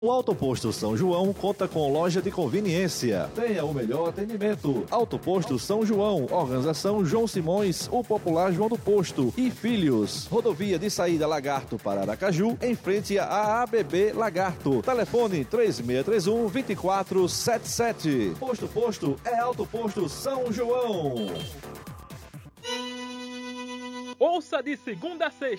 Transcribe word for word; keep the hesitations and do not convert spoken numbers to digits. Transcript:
O Autoposto São João conta com loja de conveniência. Tenha o melhor atendimento. Autoposto São João, Organização João Simões, o popular João do Posto e Filhos. Rodovia de saída Lagarto para Aracaju, em frente à A B B Lagarto. Telefone três seis três um, dois quatro sete sete. Posto Posto é Autoposto São João. Ouça de segunda a sexta